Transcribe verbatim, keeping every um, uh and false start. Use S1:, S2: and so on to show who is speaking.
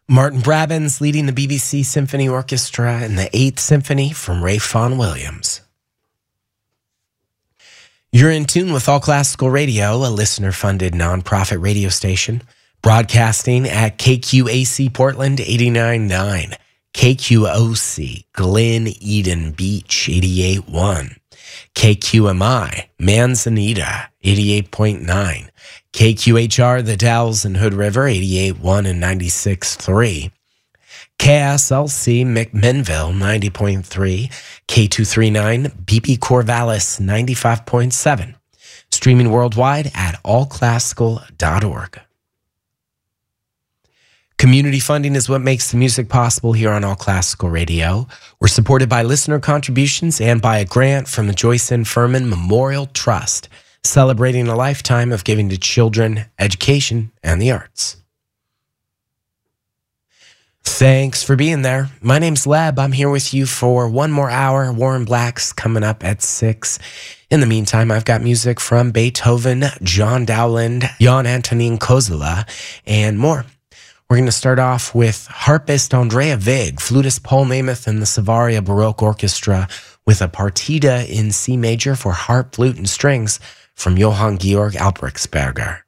S1: Martin Brabants leading the B B C Symphony Orchestra in the Eighth Symphony from Ralph Vaughan Williams. You're in tune with All Classical Radio, a listener-funded nonprofit radio station, broadcasting at K Q A C Portland eighty-nine point nine, K Q O C Glen Eden Beach eighty-eight point one, K Q M I Manzanita eighty-eight point nine, K Q H R The Dalles and Hood River eighty-eight point one and ninety-six point three, K S L C McMinnville ninety point three, K two thirty-nine B P Corvallis ninety-five point seven, streaming worldwide at all classical dot org. Community funding is what makes the music possible here on All Classical Radio. We're supported by listener contributions and by a grant from the Joyce N. Furman Memorial Trust, celebrating a lifetime of giving to children, education, and the arts. Thanks for being there. My name's Leb. I'm here with you for one more hour. Warren Black's coming up at six. In the meantime, I've got music from Beethoven, John Dowland, Jan Antonin Kozela, and more. We're going to start off with harpist Andrea Vig, flutist Paul Namath, and the Savaria Baroque Orchestra with a partita in C major for harp, flute, and strings from Johann Georg Albrechtsberger.